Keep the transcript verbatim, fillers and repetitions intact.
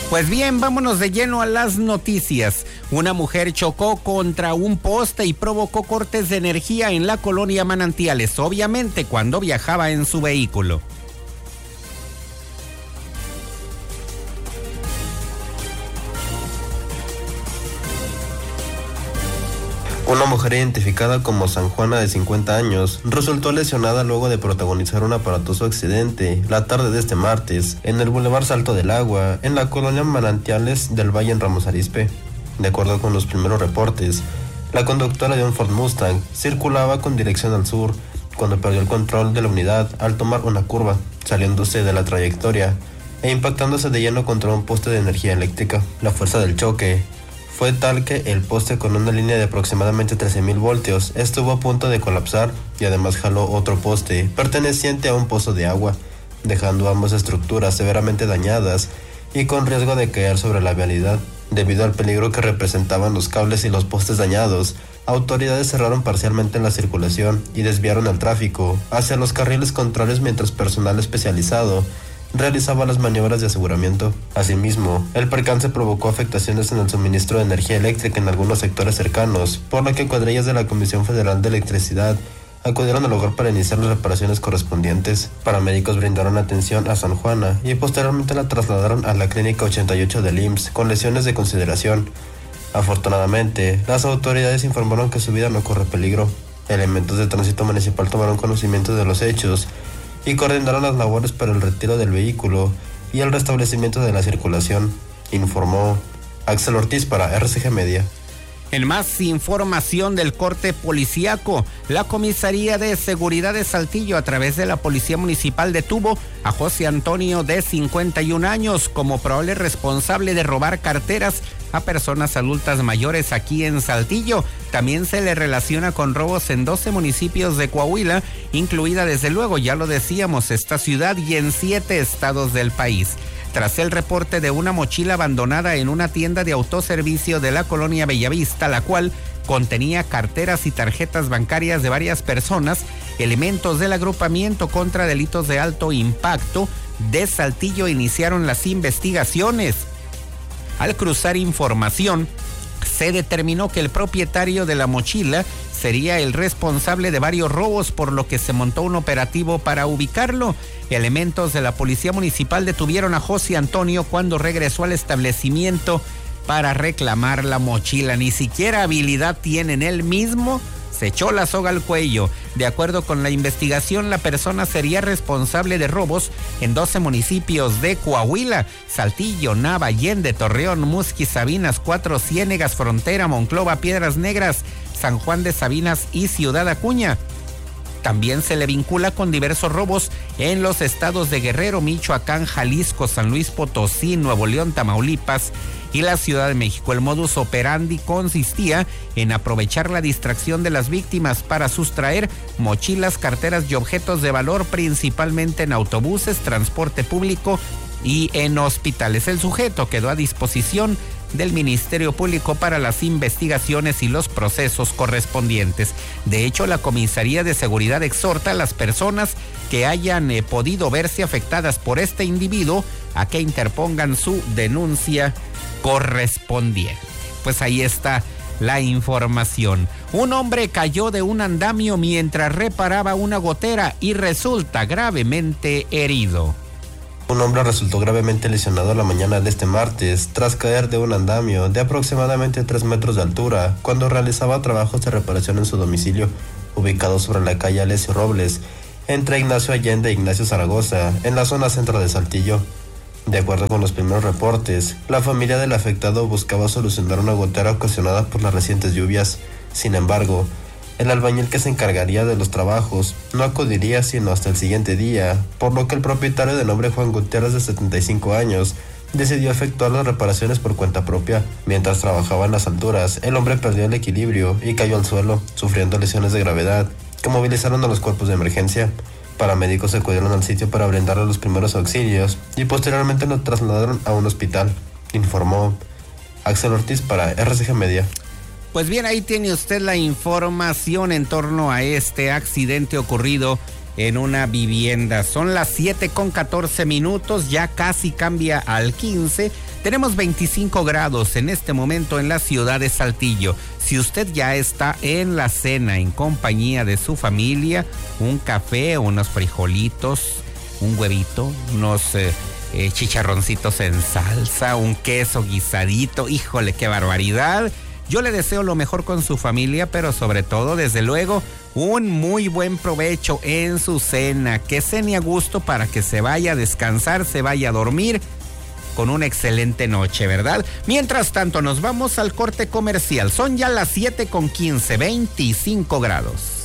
Pues bien, vámonos de lleno a las noticias. Una mujer chocó contra un poste y provocó cortes de energía en la colonia Manantiales, obviamente cuando viajaba en su vehículo. Una mujer identificada como San Juana de cincuenta años resultó lesionada luego de protagonizar un aparatoso accidente la tarde de este martes en el Boulevard Salto del Agua, en la colonia Manantiales del Valle en Ramos Arizpe. De acuerdo con los primeros reportes, la conductora de un Ford Mustang circulaba con dirección al sur cuando perdió el control de la unidad al tomar una curva, saliéndose de la trayectoria e impactándose de lleno contra un poste de energía eléctrica. La fuerza del choque fue tal que el poste, con una línea de aproximadamente trece mil voltios, estuvo a punto de colapsar y además jaló otro poste perteneciente a un pozo de agua, dejando ambas estructuras severamente dañadas y con riesgo de caer sobre la vialidad. Debido al peligro que representaban los cables y los postes dañados, autoridades cerraron parcialmente la circulación y desviaron el tráfico hacia los carriles contrarios mientras personal especializado realizaba las maniobras de aseguramiento. Asimismo, el percance provocó afectaciones en el suministro de energía eléctrica en algunos sectores cercanos, por lo que cuadrillas de la Comisión Federal de Electricidad acudieron al lugar para iniciar las reparaciones correspondientes. Paramédicos brindaron atención a San Juana y posteriormente la trasladaron a la Clínica ochenta y ocho del I M S S con lesiones de consideración. Afortunadamente, las autoridades informaron que su vida no corre peligro. Elementos de tránsito municipal tomaron conocimiento de los hechos y coordinaron las labores para el retiro del vehículo y el restablecimiento de la circulación, informó Axel Ortiz para R C G Media. En más información del corte policíaco, la Comisaría de Seguridad de Saltillo, a través de la Policía Municipal, detuvo a José Antonio, de cincuenta y un años, como probable responsable de robar carteras a personas adultas mayores aquí en Saltillo. También se le relaciona con robos en doce municipios de Coahuila, incluida desde luego, ya lo decíamos, esta ciudad, y en siete estados del país. Tras el reporte de una mochila abandonada en una tienda de autoservicio de la colonia Bellavista, la cual contenía carteras y tarjetas bancarias de varias personas, elementos del agrupamiento contra delitos de alto impacto de Saltillo iniciaron las investigaciones. Al cruzar información, se determinó que el propietario de la mochila sería el responsable de varios robos, por lo que se montó un operativo para ubicarlo. Elementos de la Policía Municipal detuvieron a José Antonio cuando regresó al establecimiento para reclamar la mochila. Ni siquiera habilidad tiene en él mismo, se echó la soga al cuello. De acuerdo con la investigación, la persona sería responsable de robos en doce municipios de Coahuila: Saltillo, Nava, Allende, Torreón, Musqui, Sabinas, Cuatro Ciénegas, Frontera, Monclova, Piedras Negras, San Juan de Sabinas y Ciudad Acuña. También se le vincula con diversos robos en los estados de Guerrero, Michoacán, Jalisco, San Luis Potosí, Nuevo León, Tamaulipas y la Ciudad de México. El modus operandi consistía en aprovechar la distracción de las víctimas para sustraer mochilas, carteras y objetos de valor, principalmente en autobuses, transporte público y en hospitales. El sujeto quedó a disposición del Ministerio Público para las investigaciones y los procesos correspondientes. De hecho, la Comisaría de Seguridad exhorta a las personas que hayan eh, podido verse afectadas por este individuo a que interpongan su denuncia correspondiente. Pues ahí está la información. Un hombre cayó de un andamio mientras reparaba una gotera y resulta gravemente herido. Un hombre resultó gravemente lesionado la mañana de este martes tras caer de un andamio de aproximadamente tres metros de altura cuando realizaba trabajos de reparación en su domicilio, ubicado sobre la calle Alessio Robles, entre Ignacio Allende e Ignacio Zaragoza, en la zona centro de Saltillo. De acuerdo con los primeros reportes, la familia del afectado buscaba solucionar una gotera ocasionada por las recientes lluvias. Sin embargo, el albañil que se encargaría de los trabajos no acudiría sino hasta el siguiente día, por lo que el propietario, de nombre Juan Gutiérrez, de setenta y cinco años, decidió efectuar las reparaciones por cuenta propia. Mientras trabajaba en las alturas, el hombre perdió el equilibrio y cayó al suelo, sufriendo lesiones de gravedad, que movilizaron a los cuerpos de emergencia. Paramédicos acudieron al sitio para brindarle los primeros auxilios y posteriormente lo trasladaron a un hospital, informó Axel Ortiz para R C G Media. Pues bien, ahí tiene usted la información en torno a este accidente ocurrido en una vivienda. Son las siete con catorce minutos, ya casi cambia al quince. Tenemos veinticinco grados en este momento en la ciudad de Saltillo. Si usted ya está en la cena en compañía de su familia, un café, unos frijolitos, un huevito, unos eh, eh, chicharroncitos en salsa, un queso guisadito, híjole, qué barbaridad. Yo le deseo lo mejor con su familia, pero sobre todo, desde luego, un muy buen provecho en su cena. Que cene a gusto para que se vaya a descansar, se vaya a dormir con una excelente noche, ¿verdad? Mientras tanto, nos vamos al corte comercial. Son ya las siete con quince, veinticinco grados.